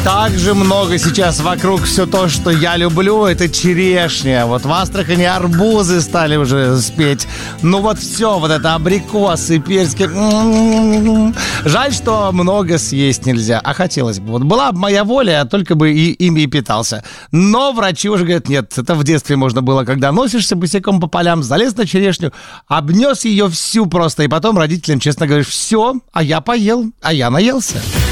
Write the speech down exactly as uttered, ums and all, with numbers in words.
Также много сейчас вокруг все то, что я люблю, это черешня. Вот в Астрахани арбузы стали уже спеть. Ну вот все, вот это абрикосы, персики. Жаль, что много съесть нельзя, а хотелось бы. Вот была бы моя воля, только бы и ими и питался. Но врачи уже говорят, нет, это в детстве можно было, когда носишься босиком по полям, залез на черешню, обнес ее всю просто, и потом родителям честно говоришь, все, а я поел, а я наелся.